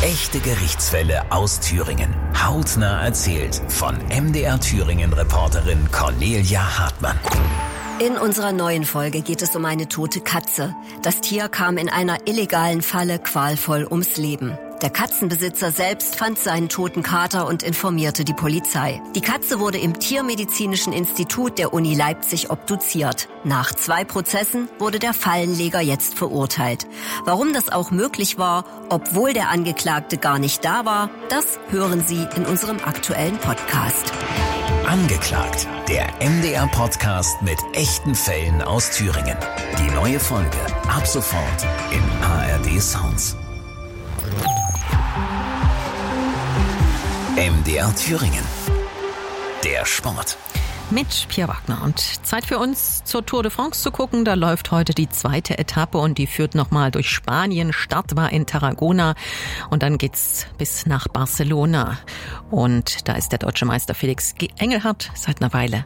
Echte Gerichtsfälle aus Thüringen. Hautnah erzählt von MDR Thüringen-Reporterin Cornelia Hartmann. In unserer neuen Folge geht es um eine tote Katze. Das Tier kam in einer illegalen Falle qualvoll ums Leben. Der Katzenbesitzer selbst fand seinen toten Kater und informierte die Polizei. Die Katze wurde im Tiermedizinischen Institut der Uni Leipzig obduziert. Nach 2 Prozessen wurde der Fallenleger jetzt verurteilt. Warum das auch möglich war, obwohl der Angeklagte gar nicht da war, das hören Sie in unserem aktuellen Podcast. Angeklagt, der MDR-Podcast mit echten Fällen aus Thüringen. Die neue Folge ab sofort in ARD Sounds. MDR Thüringen. Der Sport. Mit Pia Wagner und Zeit für uns zur Tour de France zu gucken. Da läuft heute die 2. Etappe und die führt nochmal durch Spanien. Start war in Tarragona und dann geht's bis nach Barcelona. Und da ist der deutsche Meister Felix Engelhardt seit einer Weile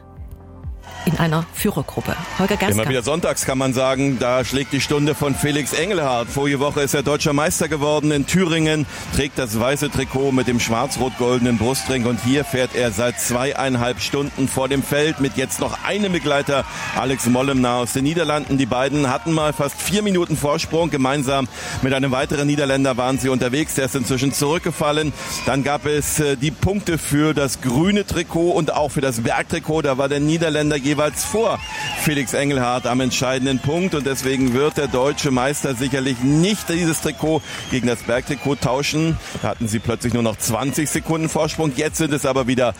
in einer Führergruppe. Holger Gerska. Immer wieder sonntags kann man sagen, da schlägt die Stunde von Felix Engelhardt. Vorige Woche ist er deutscher Meister geworden in Thüringen, trägt das weiße Trikot mit dem schwarz-rot-goldenen Brustring und hier fährt er seit 2,5 Stunden vor dem Feld mit jetzt noch einem Begleiter, Alex Mollema aus den Niederlanden. Die beiden hatten mal fast 4 Minuten Vorsprung. Gemeinsam mit einem weiteren Niederländer waren sie unterwegs. Der ist inzwischen zurückgefallen. Dann gab es die Punkte für das grüne Trikot und auch für das Bergtrikot. Da war der Niederländer jeweils vor Felix Engelhardt am entscheidenden Punkt und deswegen wird der deutsche Meister sicherlich nicht dieses Trikot gegen das Bergtrikot tauschen. Da hatten sie plötzlich nur noch 20 Sekunden Vorsprung, jetzt sind es aber wieder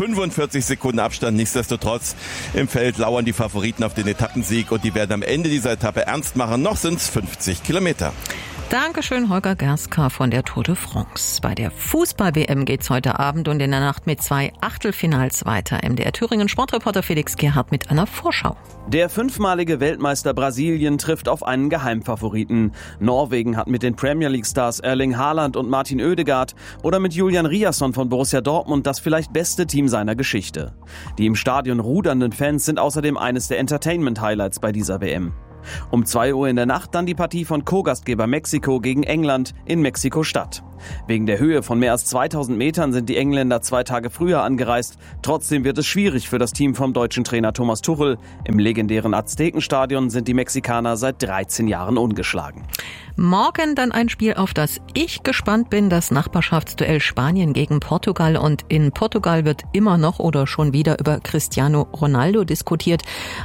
45 Sekunden Abstand. Nichtsdestotrotz im Feld lauern die Favoriten auf den Etappensieg und die werden am Ende dieser Etappe ernst machen. Noch sind es 50 Kilometer. Dankeschön, Holger Gerska von der Tour de France. Bei der Fußball-WM geht's heute Abend und in der Nacht mit 2 Achtelfinals weiter. MDR Thüringen Sportreporter Felix Gerhardt mit einer Vorschau. Der 5-malige Weltmeister Brasilien trifft auf einen Geheimfavoriten. Norwegen hat mit den Premier League-Stars Erling Haaland und Martin Oedegaard oder mit Julian Riasson von Borussia Dortmund das vielleicht beste Team seiner Geschichte. Die im Stadion rudernden Fans sind außerdem eines der Entertainment-Highlights bei dieser WM. Um 2 Uhr in der Nacht dann die Partie von Co-Gastgeber Mexiko gegen England in Mexiko-Stadt. Wegen der Höhe von mehr als 2000 Metern sind die Engländer 2 Tage früher angereist. Trotzdem wird es schwierig für das Team vom deutschen Trainer Thomas Tuchel. Im legendären Aztekenstadion sind die Mexikaner seit 13 Jahren ungeschlagen. Morgen dann ein Spiel, auf das ich gespannt bin, das Nachbarschaftsduell Spanien gegen Portugal. Und in Portugal wird immer noch oder schon wieder über Cristiano Ronaldo diskutiert.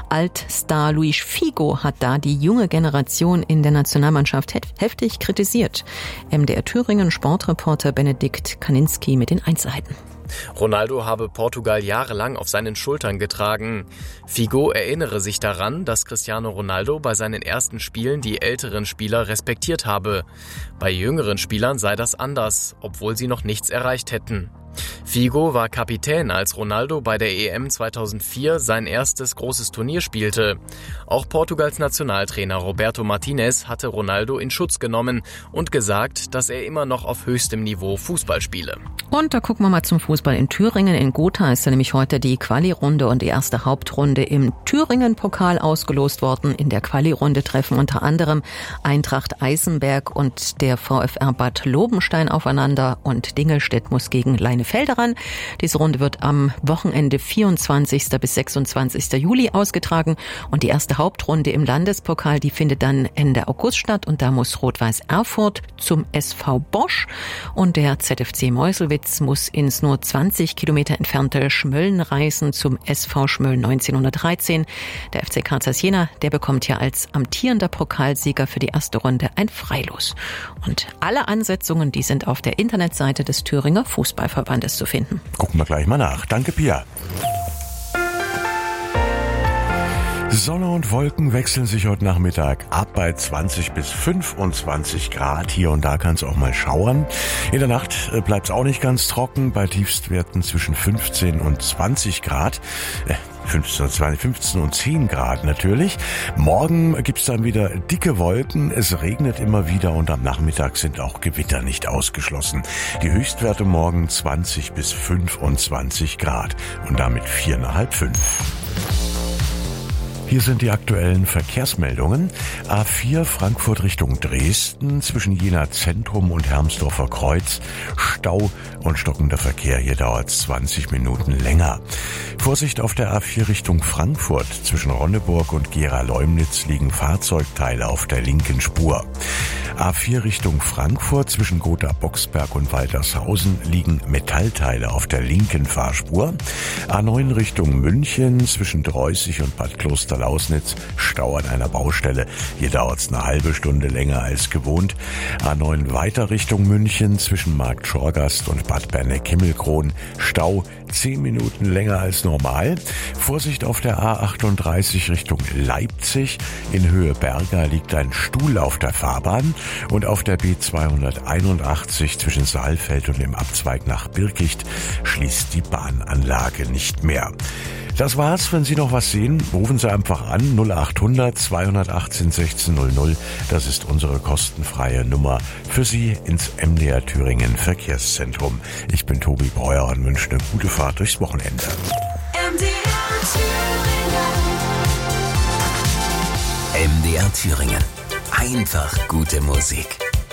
Altstar Luis Figo hat da die junge Generation in der Nationalmannschaft heftig kritisiert. MDR Thüringen Sportreporter Benedikt Kaninski mit den Einzelheiten. Ronaldo habe Portugal jahrelang auf seinen Schultern getragen. Figo erinnere sich daran, dass Cristiano Ronaldo bei seinen ersten Spielen die älteren Spieler respektiert habe. Bei jüngeren Spielern sei das anders, obwohl sie noch nichts erreicht hätten. Figo war Kapitän, als Ronaldo bei der EM 2004 sein erstes großes Turnier spielte. Auch Portugals Nationaltrainer Roberto Martinez hatte Ronaldo in Schutz genommen und gesagt, dass er immer noch auf höchstem Niveau Fußball spiele. Und da gucken wir mal zum Fußball in Thüringen. In Gotha ist ja nämlich heute die Quali-Runde und die erste Hauptrunde im Thüringen-Pokal ausgelost worden. In der Quali-Runde treffen unter anderem Eintracht Eisenberg und der VfR Bad Lobenstein aufeinander und Dingelstedt muss gegen Leinefelde ran. Diese Runde wird am Wochenende 24. bis 26. Juli ausgetragen und die erste Hauptrunde im Landespokal, die findet dann Ende August statt und da muss Rot-Weiß Erfurt zum SV Bosch und der ZFC Meuselwitz muss ins nur 20 Kilometer entfernte Schmölln reisen zum SV Schmölln 1913. Der FC Kansas Jena, der bekommt ja als amtierender Pokalsieger für die erste Runde ein Freilos. Und alle Ansetzungen, die sind auf der Internetseite des Thüringer Fußballverbandes zu finden. Gucken wir gleich mal nach. Danke, Pia. Sonne und Wolken wechseln sich heute Nachmittag ab bei 20 bis 25 Grad. Hier und da kann es auch mal schauern. In der Nacht bleibt es auch nicht ganz trocken, bei Tiefstwerten zwischen 15 und 20 Grad. 15 und 10 Grad natürlich. Morgen gibt's dann wieder dicke Wolken. Es regnet immer wieder und am Nachmittag sind auch Gewitter nicht ausgeschlossen. Die Höchstwerte morgen 20 bis 25 Grad und damit 4,5, 5. Hier sind die aktuellen Verkehrsmeldungen. A4 Frankfurt Richtung Dresden zwischen Jena Zentrum und Hermsdorfer Kreuz. Stau und stockender Verkehr. Hier dauert es 20 Minuten länger. Vorsicht auf der A4 Richtung Frankfurt. Zwischen Ronneburg und Gera-Leumnitz liegen Fahrzeugteile auf der linken Spur. A4 Richtung Frankfurt zwischen Gotha-Boxberg und Waltershausen liegen Metallteile auf der linken Fahrspur. A9 Richtung München zwischen Dreußig und Bad Klosterlausnitz Stau an einer Baustelle. Hier dauert es eine halbe Stunde länger als gewohnt. A9 weiter Richtung München zwischen Markt Schorgast und Bad Berneck-Himmelkron Stau 10 Minuten länger als normal. Vorsicht auf der A38 Richtung Leipzig. In Höhe Berga liegt ein Stuhl auf der Fahrbahn und auf der B281 zwischen Saalfeld und dem Abzweig nach Birkicht schließt die Bahnanlage nicht mehr. Das war's. Wenn Sie noch was sehen, rufen Sie einfach an 0800 218 1600. Das ist unsere kostenfreie Nummer für Sie ins MDR Thüringen Verkehrszentrum. Ich bin Tobi Breuer und wünsche eine gute Fahrt durchs Wochenende. MDR Thüringen. Einfach gute Musik.